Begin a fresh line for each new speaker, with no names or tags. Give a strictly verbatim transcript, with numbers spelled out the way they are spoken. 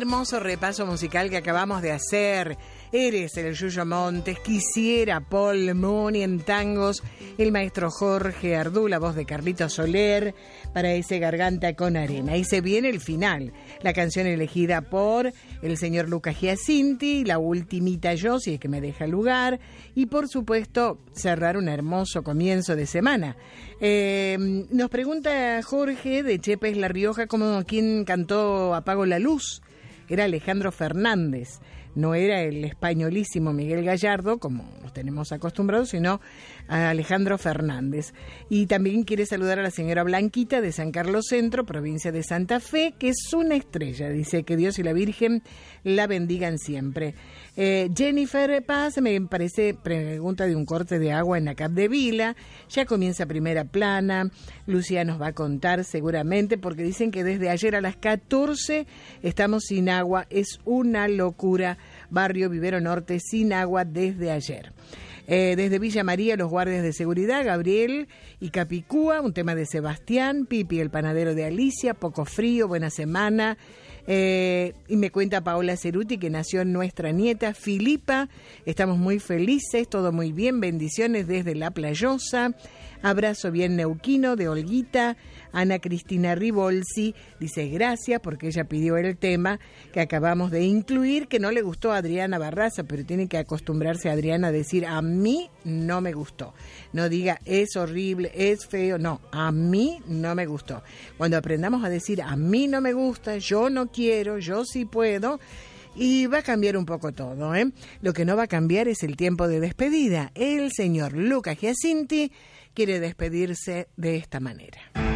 hermoso repaso musical que acabamos de hacer. Eres el Yuyo Montes, quisiera Paul Mooney en tangos, el maestro Jorge Ardú, la voz de Carlito Soler, para ese Garganta con Arena. Y se viene el final, la canción elegida por el señor Lucas Giacinti, la ultimita yo, si es que me deja lugar, y por supuesto cerrar un hermoso comienzo de semana. Eh, nos pregunta Jorge de Chepes La Rioja cómo quién cantó Apago la Luz. Era Alejandro Fernández, no era el españolísimo Miguel Gallardo, como nos tenemos acostumbrados, sino a Alejandro Fernández. Y también quiere saludar a la señora Blanquita de San Carlos Centro, provincia de Santa Fe, que es una estrella. Dice que Dios y la Virgen la bendigan siempre. Eh, Jennifer Paz, me parece, pregunta de un corte de agua en la Capdevila. Ya comienza Primera Plana. Lucía nos va a contar seguramente, porque dicen que desde ayer a las catorce estamos sin agua. Es una locura. Barrio Vivero Norte sin agua desde ayer. Eh, desde Villa María, los guardias de seguridad, Gabriel y Capicúa, un tema de Sebastián, Pipi, el panadero de Alicia, poco frío, buena semana. Eh, y me cuenta Paola Ceruti que nació nuestra nieta Filipa, estamos muy felices, todo muy bien, bendiciones desde La Playosa. Abrazo bien neuquino de Olguita. Ana Cristina Ribolsi dice gracias porque ella pidió el tema que acabamos de incluir, que no le gustó a Adriana Barraza, pero tiene que acostumbrarse a Adriana a decir a mí no me gustó. No diga es horrible, es feo, no, a mí no me gustó. Cuando aprendamos a decir a mí no me gusta, yo no quiero, yo sí puedo, y va a cambiar un poco todo, ¿eh? Lo que no va a cambiar es el tiempo de despedida. El señor Lucas Giacinti quiere despedirse de esta manera.